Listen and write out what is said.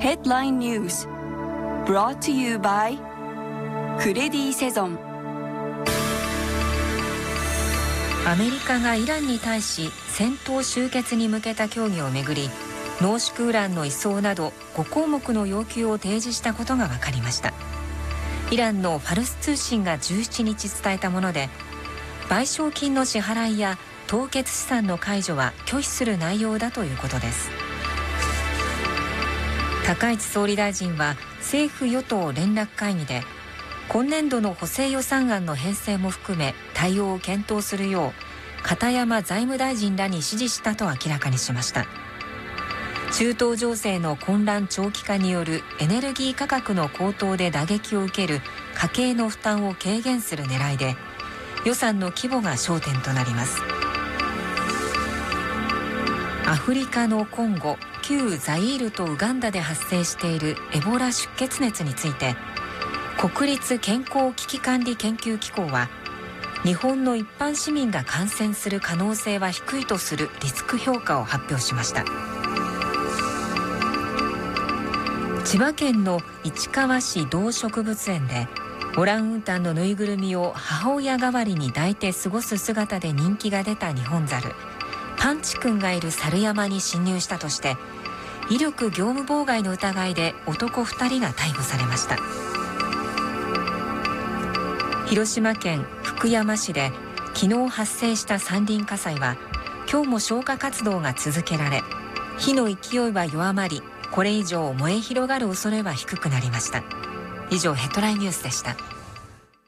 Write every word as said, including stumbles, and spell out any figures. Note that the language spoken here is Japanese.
Headline News brought to you by クレディセゾン。 アメリカがイランに対し戦闘終結に向けた協議をめぐり、濃縮ウランの移送などご項目の要求を提示したことが分かりました。イランのファルス通信がじゅうしちにち伝えたもので、賠償金の支払いや凍結資産の解除は拒否する内容だということです。高市総理大臣は政府与党連絡会議で、今年度の補正予算案の編成も含め対応を検討するよう片山財務大臣らに指示したと明らかにしました。中東情勢の混乱長期化によるエネルギー価格の高騰で打撃を受ける家計の負担を軽減する狙いで、予算の規模が焦点となります。アフリカのコンゴ、旧ザイールとウガンダで発生しているエボラ出血熱について、国立健康危機管理研究機構は、日本の一般市民が感染する可能性は低いとするリスク評価を発表しました。千葉県の市川市動植物園で、オランウータンのぬいぐるみを母親代わりに抱いて過ごす姿で人気が出たニホンザル、パンチくんがいる猿山に侵入したとして、威力業務妨害の疑いで男ふたりが逮捕されました。広島県福山市で昨日発生した山林火災は、今日も消火活動が続けられ、火の勢いは弱まり、これ以上燃え広がる恐れは低くなりました。以上、ヘッドラインニュースでした。